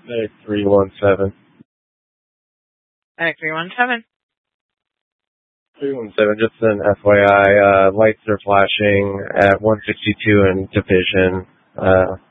Medic 317. Medic 317. 317, just an FYI, lights are flashing at 162 in Division.